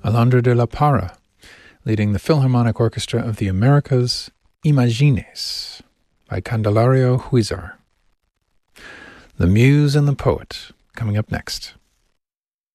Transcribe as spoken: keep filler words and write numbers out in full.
Alondra de la Parra, leading the Philharmonic Orchestra of the Americas, Imagines, by Candelario Huizar. The Muse and the Poet, coming up next.